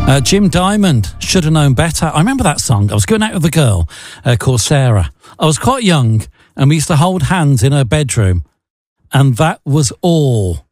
Jim Diamond, Should Have Known Better. I remember that song. I was going out with a girl called Sarah. I was quite young and we used to hold hands in her bedroom and that was all.